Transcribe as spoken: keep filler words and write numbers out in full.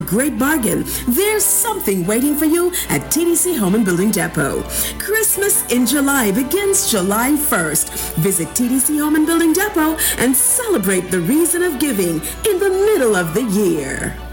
great bargain. There's something waiting for you at T D C Home and Building Depot. Christmas in July begins July first. Visit T D C Home and Building Depot and celebrate the reason of giving in the middle of the year.